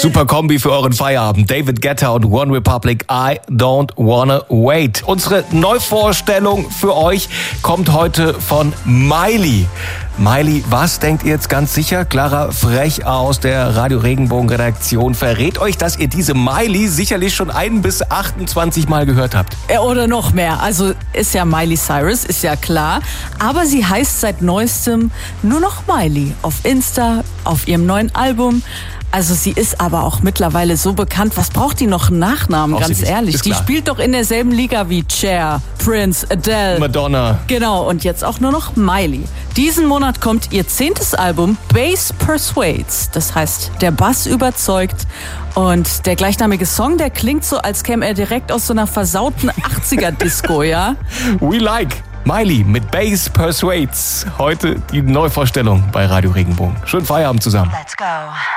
Super Kombi für euren Feierabend. David Guetta und One Republic, I Don't Wanna Wait. Unsere Neuvorstellung für euch kommt heute von Miley. Miley, was denkt ihr jetzt ganz sicher? Clara Frech aus der Radio Regenbogen Redaktion verrät euch, dass ihr diese Miley sicherlich schon 1 bis 28 Mal gehört habt. Oder noch mehr. Also ist ja Miley Cyrus, ist ja klar. Aber sie heißt seit neuestem nur noch Miley. Auf Insta, auf ihrem neuen Album. Also sie ist aber auch mittlerweile so bekannt. Was braucht die noch einen Nachnamen, ganz ehrlich? Die spielt doch in derselben Liga wie Cher, Prince, Adele. Madonna. Genau, und jetzt auch nur noch Miley. Diesen Monat kommt ihr 10. Album Bass Persuades. Das heißt, der Bass überzeugt. Und der gleichnamige Song, der klingt so, als käme er direkt aus so einer versauten 80er-Disco, ja? We like Miley mit Bass Persuades. Heute die Neuvorstellung bei Radio Regenbogen. Schönen Feierabend zusammen. Let's go.